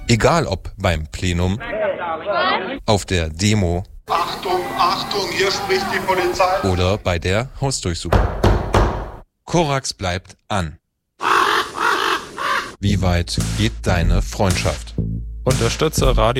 Egal ob beim Plenum, auf der Demo Achtung, Achtung, hier spricht die Polizei. oder bei der Hausdurchsuchung. Korax bleibt an. Wie weit geht deine Freundschaft? Unterstütze Radio